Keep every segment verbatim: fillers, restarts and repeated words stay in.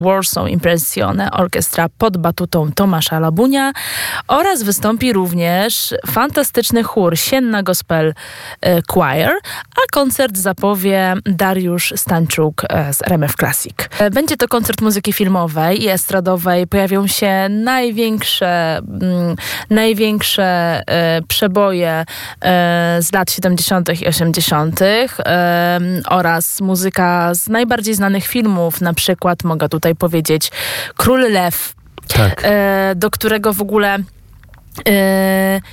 Warsaw Impressione Orchestra pod batutą Tomasza Labunia oraz wystąpi również fantastyczny chór Sienna Gospel Choir, a koncert zapowie Dariusz Stańczuk z R M F Classic. Będzie to koncert muzyki filmowej i estradowej. Pojawią się największe, mm, największe e, przeboje e, z lat siedemdziesiątych i osiemdziesiątych e, oraz muzyka z najbardziej znanych filmów, na przykład mogę tutaj powiedzieć Król Lew, tak. e, do którego w ogóle e,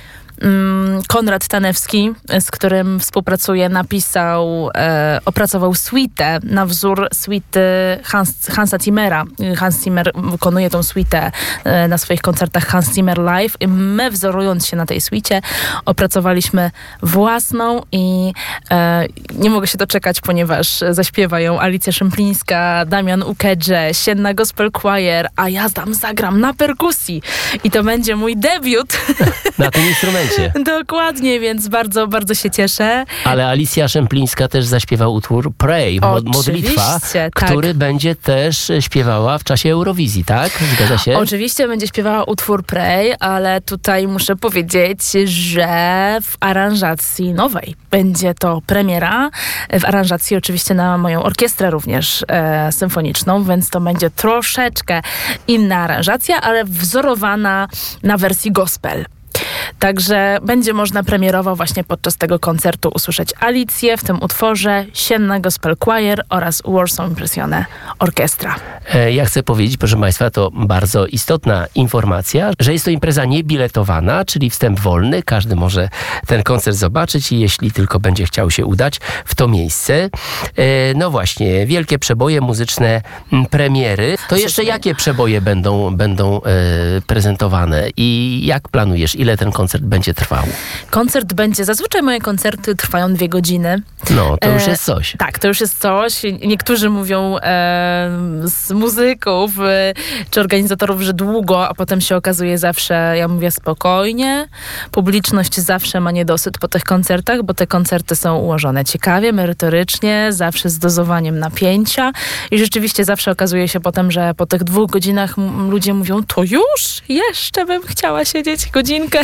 Konrad Tanewski, z którym współpracuje, napisał, e, opracował suitę na wzór suity Hans, Hansa Zimmera. Hans Zimmer wykonuje tą suitę e, na swoich koncertach Hans Zimmer Live i my, wzorując się na tej suicie, opracowaliśmy własną i e, nie mogę się doczekać, ponieważ zaśpiewa ją Alicja Szemplińska, Damian Ukedże, Sienna Gospel Choir, a ja tam zagram na perkusji i to będzie mój debiut. Na tym instrumencie. Dokładnie, więc bardzo, bardzo się cieszę. Ale Alicja Szemplińska też zaśpiewa utwór Pray, mod- modlitwa, tak. który będzie też śpiewała w czasie Eurowizji, tak? Zgadza się? Oczywiście będzie śpiewała utwór Pray, ale tutaj muszę powiedzieć, że w aranżacji nowej. Będzie to premiera, w aranżacji oczywiście na moją orkiestrę również e, symfoniczną, więc to będzie troszeczkę inna aranżacja, ale wzorowana na wersji gospel. Także będzie można premierowo właśnie podczas tego koncertu usłyszeć Alicję w tym utworze, Sienna Gospel Choir oraz Warsaw Impressione Orchestra. Ja chcę powiedzieć, proszę Państwa, to bardzo istotna informacja, że jest to impreza niebiletowana, czyli wstęp wolny. Każdy może ten koncert zobaczyć i jeśli tylko będzie chciał się udać w to miejsce. No właśnie, wielkie przeboje muzyczne, premiery. To jeszcze jakie przeboje będą, będą prezentowane i jak planujesz, ile ten koncert będzie trwał? Koncert będzie, zazwyczaj moje koncerty trwają dwie godziny. No, to już jest coś. E, tak, to już jest coś. Niektórzy mówią e, z muzyków e, czy organizatorów, że długo, a potem się okazuje zawsze, ja mówię spokojnie. Publiczność zawsze ma niedosyt po tych koncertach, bo te koncerty są ułożone ciekawie, merytorycznie, zawsze z dozowaniem napięcia i rzeczywiście zawsze okazuje się potem, że po tych dwóch godzinach m- ludzie mówią, to już? Jeszcze bym chciała siedzieć godzinkę.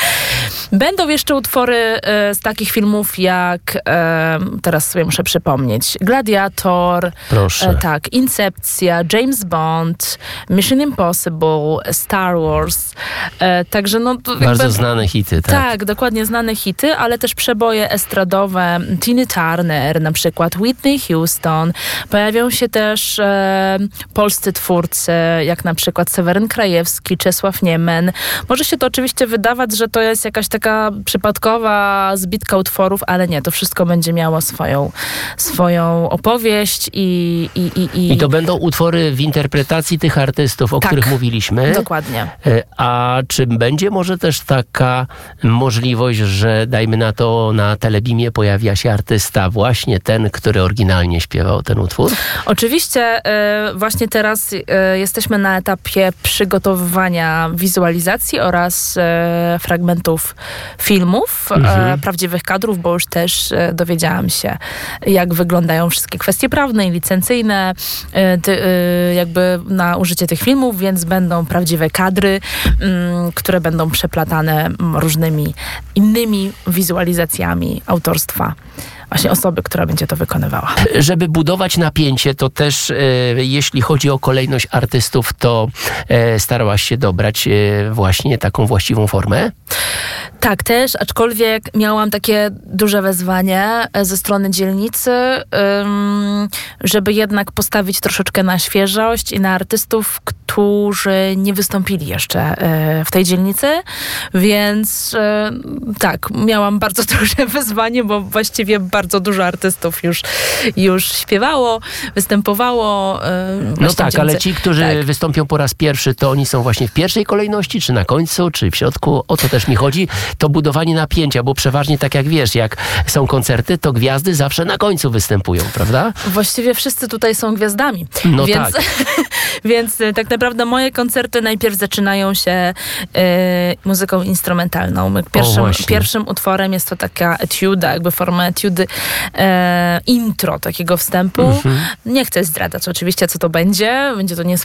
Będą jeszcze utwory e, z takich filmów jak, e, teraz sobie muszę przypomnieć, Gladiator, Proszę. E, tak, Incepcja, James Bond, Mission Impossible, Star Wars. E, także no... Bardzo jakby, znane hity, tak? Tak, dokładnie znane hity, ale też przeboje estradowe, Tina Turner, na przykład Whitney Houston. Pojawią się też e, polscy twórcy, jak na przykład Seweryn Krajewski, Czesław Niemen. Może się to oczywiście wydawać, że to jest jakaś taka przypadkowa zbitka utworów, ale nie, to wszystko będzie miało swoją, swoją opowieść i, i, i, i... I to będą utwory w interpretacji tych artystów, o tak, których mówiliśmy. Dokładnie. A czy będzie może też taka możliwość, że dajmy na to, na Telebimie pojawia się artysta, właśnie ten, który oryginalnie śpiewał ten utwór? Oczywiście y, właśnie teraz y, jesteśmy na etapie przygotowywania wizualizacji oraz y, fragmentów filmów, mhm. y, prawdziwych kadrów, bo już też y, dowiedziałam się, jak wyglądają wszystkie kwestie prawne i licencyjne y, ty, y, jakby na użycie tych filmów, więc będą prawdziwe kadry, y, które będą przeplatane różnymi innymi wizualizacjami autorstwa właśnie osoby, która będzie to wykonywała. Żeby budować napięcie, to też e, jeśli chodzi o kolejność artystów, to e, starałaś się dobrać e, właśnie taką właściwą formę? Tak, też, aczkolwiek miałam takie duże wezwanie ze strony dzielnicy, ym, żeby jednak postawić troszeczkę na świeżość i na artystów, którzy nie wystąpili jeszcze y, w tej dzielnicy, więc y, tak, miałam bardzo duże wyzwanie, bo właściwie bardzo dużo artystów już, już śpiewało, występowało. Y, no tak, ale ci, którzy tak. wystąpią po raz pierwszy, to oni są właśnie w pierwszej kolejności, czy na końcu, czy w środku? O to też mi chodzi. To budowanie napięcia, bo przeważnie tak jak wiesz, jak są koncerty, to gwiazdy zawsze na końcu występują, prawda? Właściwie wszyscy tutaj są gwiazdami. No więc, tak. Więc y, tak naprawdę moje koncerty najpierw zaczynają się y, muzyką instrumentalną. Pierwszym, pierwszym utworem jest to taka etiuda, jakby forma etiudy, e, intro takiego wstępu. Mhm. Nie chcę zdradzać oczywiście, co to będzie. Będzie to